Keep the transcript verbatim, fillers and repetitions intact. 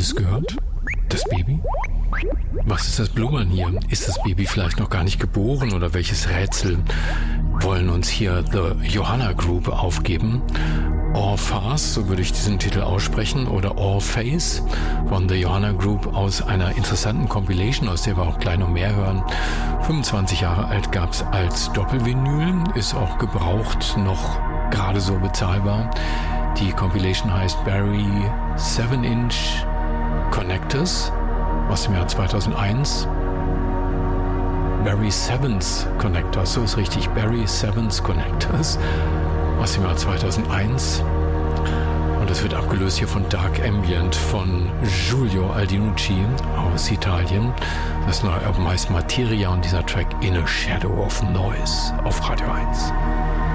es gehört? Das Baby? Was ist das Blubbern hier? Ist das Baby vielleicht noch gar nicht geboren oder welches Rätsel wollen uns hier The Johanna Group aufgeben? All Face, so würde ich diesen Titel aussprechen, oder All Face von The Johanna Group aus einer interessanten Compilation, aus der wir auch gleich noch mehr hören. fünfundzwanzig Jahre alt gab es als Doppelvinyl, ist auch gebraucht noch gerade so bezahlbar. Die Compilation heißt Barry seven inch Connectors aus dem Jahr zweitausendeins. Barry Sevens Connectors, so ist richtig, Barry Sevens Connectors aus dem Jahr zweitausendeins. Und das wird abgelöst hier von Dark Ambient von Giulio Aldinucci aus Italien. Das neue Album heißt Materia und dieser Track In a Shadow of Noise auf Radio eins.